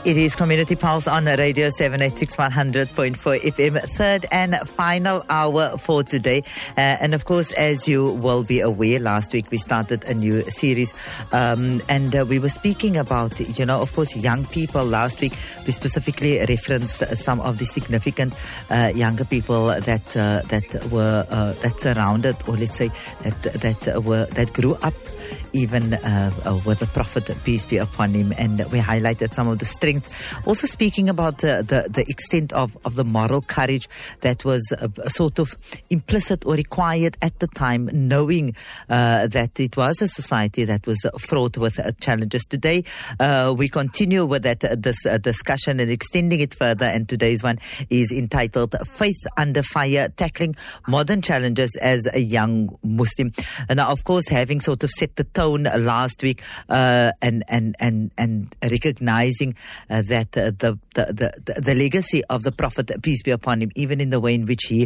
It is Community Pulse on Radio 786 100.4 FM, third and final hour for today. And of course, as you will be aware, last week we started a new series and we were speaking about, of course, young people. Last week we specifically referenced some of the significant younger people that surrounded, or let's say that grew up even with the Prophet, peace be upon him, and we highlighted some of the strengths. Also speaking about the extent of the moral courage that was sort of implicit or required at the time, knowing that it was a society that was fraught with challenges. Today, we continue with this discussion and extending it further, and today's one is entitled Faith Under Fire, Tackling Modern Challenges as a Young Muslim. And now, of course, having sort of set the tone last week and recognizing that the legacy of the Prophet, peace be upon him, even in the way in which he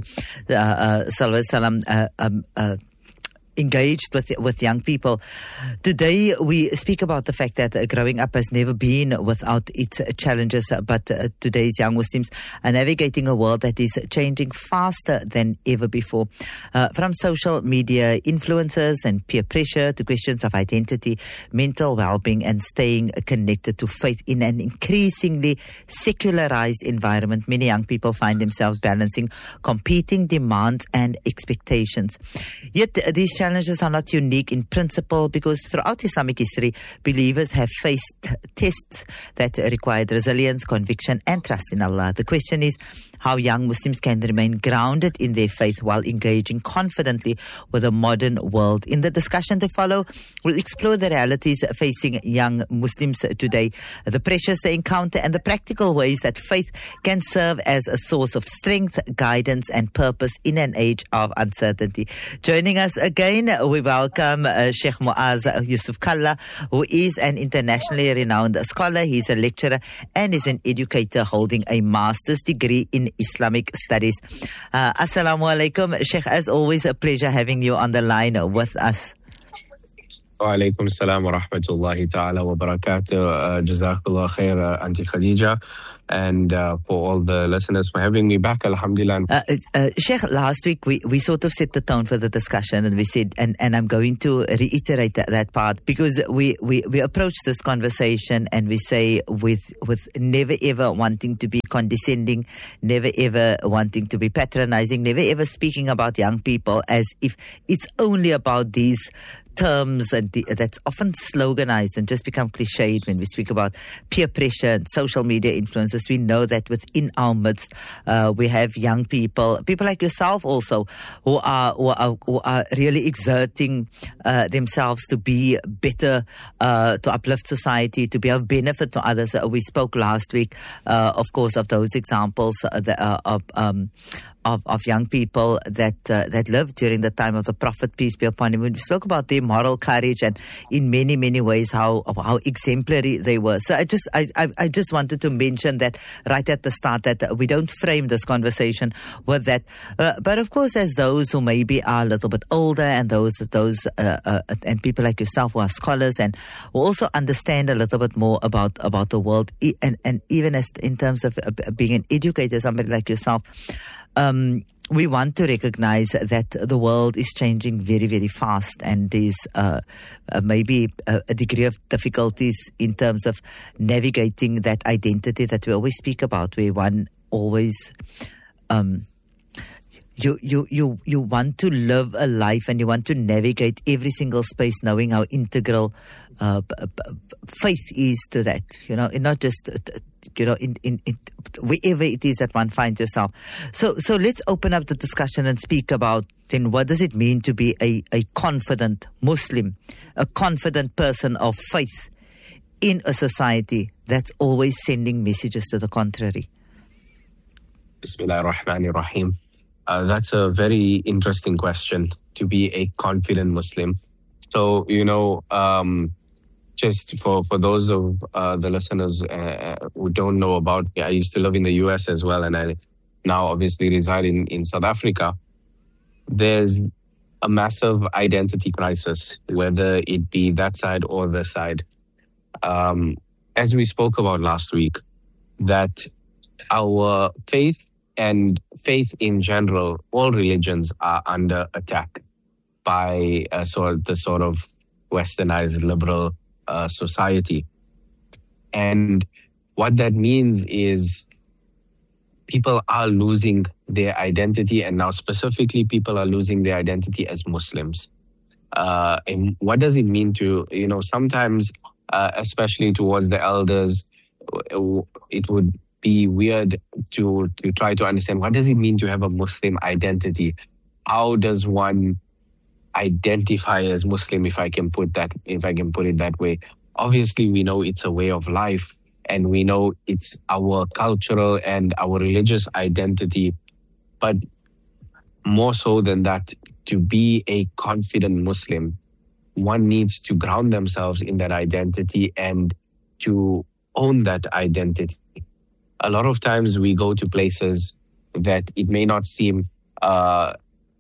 engaged with young people. Today we speak about the fact that growing up has never been without its challenges, but today's young Muslims are navigating a world that is changing faster than ever before. From social media influencers and peer pressure to questions of identity, mental well-being and staying connected to faith in an increasingly secularized environment, many young people find themselves balancing competing demands and expectations. Yet these challenges are not unique in principle, because throughout Islamic history, believers have faced tests that required resilience, conviction, and trust in Allah. The question is how young Muslims can remain grounded in their faith while engaging confidently with a modern world. In the discussion to follow, we'll explore the realities facing young Muslims today, the pressures they encounter, and the practical ways that faith can serve as a source of strength, guidance, and purpose in an age of uncertainty. Joining us again, we welcome Sheikh Muaz Yusuf Kalla, who is an internationally renowned scholar. He's a lecturer and is an educator holding a master's degree in Islamic studies. Assalamu alaikum, Sheikh. As always, a pleasure having you on the line with us. Wa alaikum salam wa rahmatullahi ta'ala wa barakatuh. Jazakallah khair, Auntie Khadija. And for all the listeners for having me back, alhamdulillah. Sheikh, last week we sort of set the tone for the discussion, and we said, and I'm going to reiterate that part, because we approach this conversation and we say with never ever wanting to be condescending, never ever wanting to be patronizing, never ever speaking about young people as if it's only about these terms, and that's often sloganized and just become cliched when we speak about peer pressure and social media influences. We know that within our midst we have young people like yourself also, who are really exerting themselves to be better, to uplift society, to be of benefit to others. We spoke last week, of course, of those examples of young people that lived during the time of the Prophet, peace be upon him. We spoke about their moral courage and in many, many ways how exemplary they were. So I just wanted to mention that right at the start, that we don't frame this conversation with that. But of course, as those who maybe are a little bit older, and those and people like yourself who are scholars and who also understand a little bit more about the world, and even as in terms of being an educator, somebody like yourself, we want to recognize that the world is changing very, very fast, and there's maybe a degree of difficulties in terms of navigating that identity that we always speak about, where one always you want to live a life and you want to navigate every single space, knowing how integral faith is to that, and not just in wherever it is that one finds yourself. So let's open up the discussion and speak about then what does it mean to be a confident Muslim, a confident person of faith in a society that's always sending messages to the contrary. Bismillahir Rahmanir Rahim. That's a very interesting question, to be a confident Muslim. So, just for those of the listeners who don't know about me, I used to live in the US as well, and I now obviously reside in South Africa. There's a massive identity crisis, whether it be that side or this side. As we spoke about last week, that our faith and faith in general, all religions are under attack by the sort of westernized liberal society. And what that means is people are losing their identity, and now specifically people are losing their identity as Muslims. And what does it mean to, sometimes, especially towards the elders, it would be weird to try to understand, what does it mean to have a Muslim identity? How does one identify as Muslim, if I can put it that way? Obviously, we know it's a way of life, and we know it's our cultural and our religious identity. But more so than that, to be a confident Muslim, one needs to ground themselves in that identity and to own that identity. A lot of times we go to places that it may not seem, like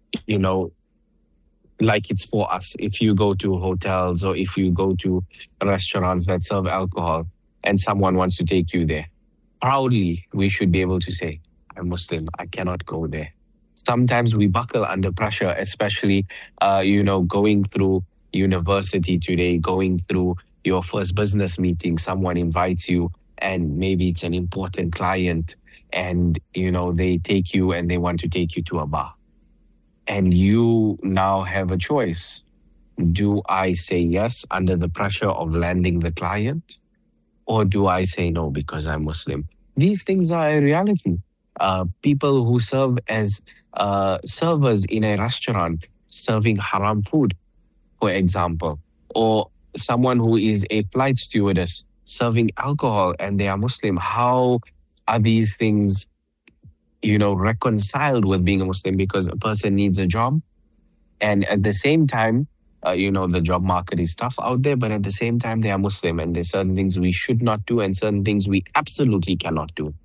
it's for us. If you go to hotels or if you go to restaurants that serve alcohol and someone wants to take you there, proudly we should be able to say, I'm Muslim, I cannot go there. Sometimes we buckle under pressure, especially, going through university today, going through your first business meeting, someone invites you and maybe it's an important client and, they take you and they want to take you to a bar. And you now have a choice. Do I say yes under the pressure of landing the client? Or do I say no because I'm Muslim? These things are a reality. People who serve as servers in a restaurant serving haram food, for example, or someone who is a flight stewardess serving alcohol and they are Muslim. How are these things, reconciled with being a Muslim? Because a person needs a job, and at the same time, the job market is tough out there, but at the same time, they are Muslim, and there's certain things we should not do and certain things we absolutely cannot do.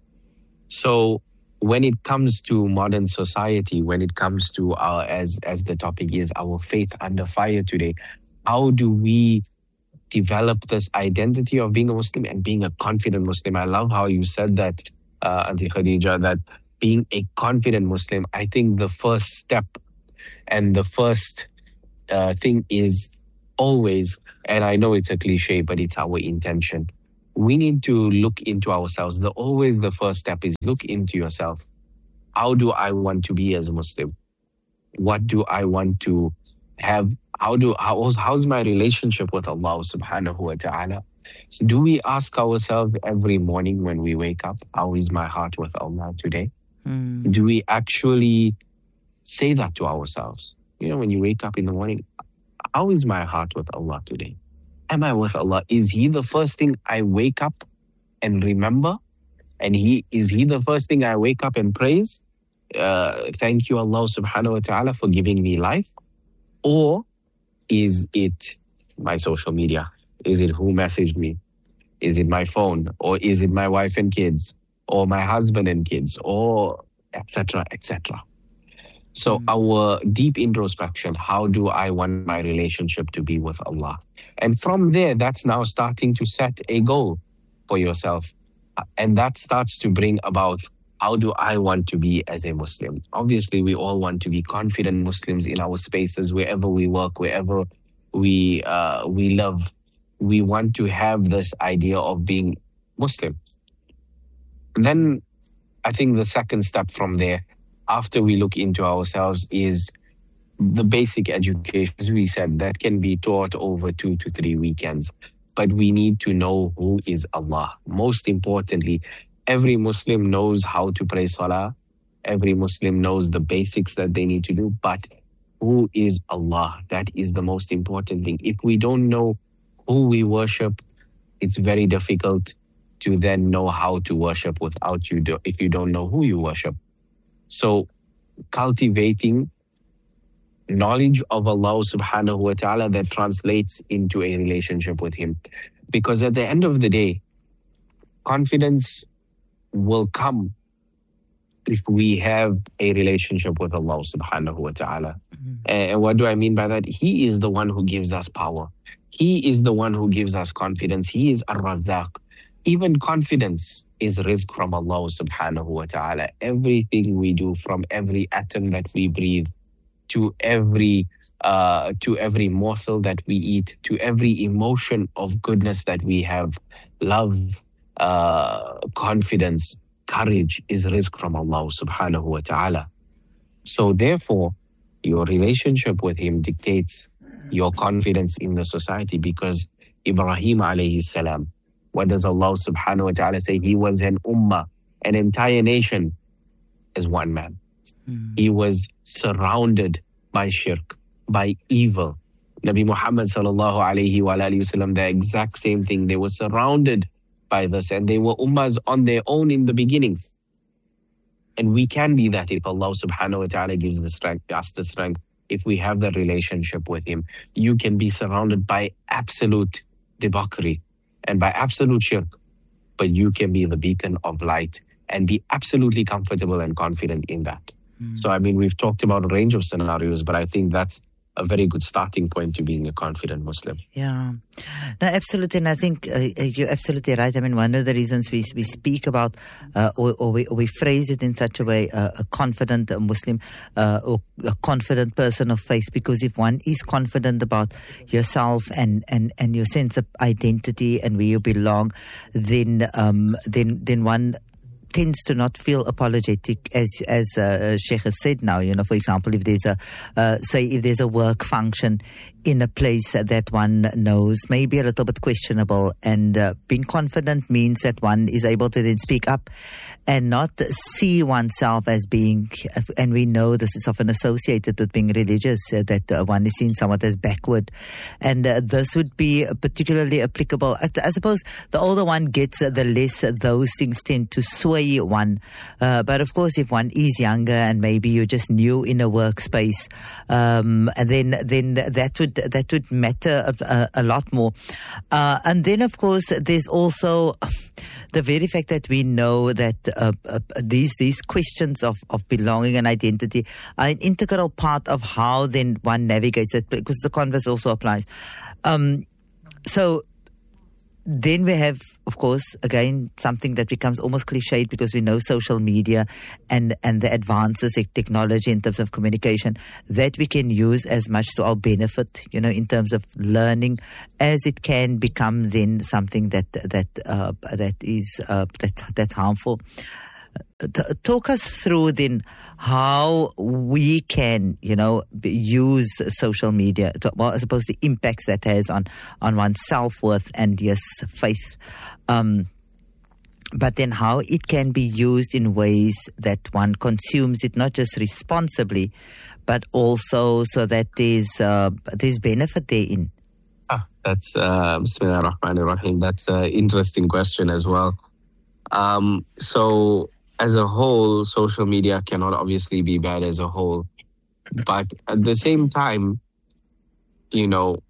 So when it comes to modern society, when it comes to as the topic is, our faith under fire today, how do we develop this identity of being a Muslim and being a confident Muslim? I love how you said that, Auntie Khadija, that being a confident Muslim, I think the first step and the first thing is always, and I know it's a cliche, but it's our intention. We need to look into ourselves. The first step is look into yourself. How do I want to be as a Muslim? What do I want to have? How's my relationship with Allah subhanahu wa ta'ala? So do we ask ourselves every morning when we wake up, how is my heart with Allah today? Do we actually say that to ourselves? When you wake up in the morning, how is my heart with Allah today? Am I with Allah? Is He the first thing I wake up and remember? And is He the first thing I wake up and praise? Thank you, Allah subhanahu wa ta'ala, for giving me life. Or is it my social media? Is it who messaged me? Is it my phone? Or is it my wife and kids? Or my husband and kids? Or etc., etc. So our deep introspection, how do I want my relationship to be with Allah? And from there, that's now starting to set a goal for yourself. And that starts to bring about, how do I want to be as a Muslim? Obviously, we all want to be confident Muslims in our spaces, wherever we work, wherever we live. We want to have this idea of being Muslim. And then I think the second step from there, after we look into ourselves, is the basic education, as we said, that can be taught over 2 to 3 weekends. But we need to know who is Allah. Most importantly, every Muslim knows how to pray salah. Every Muslim knows the basics that they need to do. But who is Allah? That is the most important thing. If we don't know who we worship, it's very difficult to then know how to worship if you don't know who you worship. So cultivating knowledge of Allah subhanahu wa ta'ala that translates into a relationship with Him. Because at the end of the day, confidence will come if we have a relationship with Allah subhanahu wa ta'ala. And what do I mean by that? He is the one who gives us power. He is the one who gives us confidence. He is Ar-Razzaq. even confidence is rizq from Allah subhanahu wa ta'ala. Everything we do, from every atom that we breathe, to every morsel that we eat, to every emotion of goodness that we have, love, confidence, courage, is rizq from Allah subhanahu wa ta'ala. So therefore, your relationship with him dictates your confidence in the society, because Ibrahim alayhi salam, what does Allah subhanahu wa ta'ala say? He was an ummah, an entire nation, as one man. He was surrounded by shirk, by evil. Nabi Muhammad sallallahu alayhi wa alihi wasallam, the exact same thing. They were surrounded by this, and they were ummahs on their own in the beginning. And we can be that if Allah subhanahu wa ta'ala gives the strength, us the strength, if we have that relationship with him. You can be surrounded by absolute debauchery and by absolute shirk, but you can be the beacon of light and be absolutely comfortable and confident in that. So, I mean, we've talked about a range of scenarios, but I think that's a very good starting point to being a confident Muslim. Yeah, no, absolutely. And I think you're absolutely right. I mean, one of the reasons we speak about or we phrase it in such a way, a confident Muslim or a confident person of faith, because if one is confident about yourself and your sense of identity and where you belong, then one tends to not feel apologetic, as Sheikh has said now. You know, for example, if there's if there's a work function in a place that one knows may be a little bit questionable, and being confident means that one is able to then speak up and not see oneself as being, and we know this is often associated with being religious, that one is seen somewhat as backward, and this would be particularly applicable. I suppose the older one gets, the less those things tend to sway one. But of course, if one is younger and maybe you're just new in a workspace, and then that would matter a lot more. And then, of course, there's also the very fact that we know that these questions of belonging and identity are an integral part of how then one navigates it, because the converse also applies. So then we have, of course, again, something that becomes almost cliched, because we know social media and the advances in technology in terms of communication that we can use as much to our benefit, you know, in terms of learning, as it can become then something that's harmful. Talk us through then how we can, you know, use social media, I suppose the impacts that has on one's self-worth and, yes, faith. But then how it can be used in ways that one consumes it not just responsibly, but also so that there's benefit therein. That's Bismillah ar-Rahman ar-Rahim. That's an interesting question as well. So as a whole, social media cannot obviously be bad as a whole. But at the same time, you know,